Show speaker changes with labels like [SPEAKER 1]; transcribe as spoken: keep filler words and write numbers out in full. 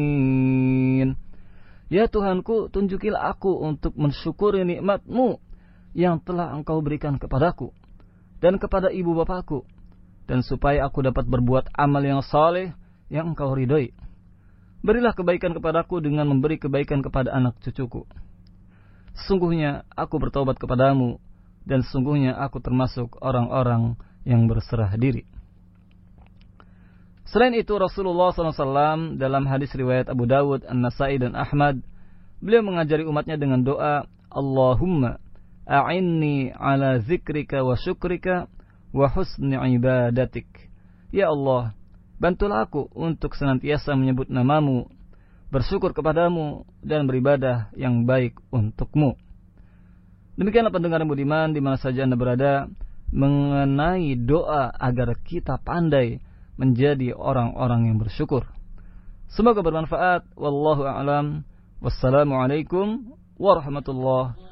[SPEAKER 1] Ya Tuhanku, tunjukilah aku untuk mensyukuri nikmat-Mu yang telah Engkau berikan kepadaku dan kepada ibu bapakku, dan supaya aku dapat berbuat amal yang saleh yang Engkau ridhoi. Berilah kebaikan kepadaku dengan memberi kebaikan kepada anak cucuku. Sesungguhnya aku bertaubat kepadamu, dan sesungguhnya aku termasuk orang-orang yang berserah diri. Selain itu, Rasulullah shallallahu alaihi wasallam dalam hadis riwayat Abu Dawud, An-Nasai dan Ahmad, beliau mengajari umatnya dengan doa, Allahumma a'inni ala zikrika wa syukrika wa husni ibadatik. Ya Allah, bantulah aku untuk senantiasa menyebut namamu, bersyukur kepadamu, dan beribadah yang baik untukmu. Demikianlah pendengar yang budiman di mana saja Anda berada, mengenai doa agar kita pandai menjadi orang-orang yang bersyukur. Semoga bermanfaat. Wallahu a'lam. Wassalamualaikum warahmatullahi